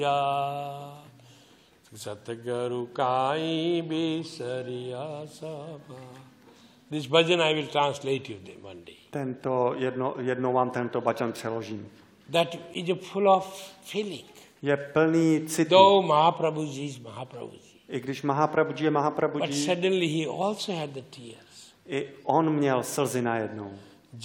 This bhajan I will translate you one day. Jednou vám tento bhajan přeložím. That is full of feeling. Je plný citu. Though Mahaprabhuji is Mahaprabhuji. I když Mahaprabhuji je Mahaprabhuji. But suddenly he also had the tears. I on měl slzy najednou.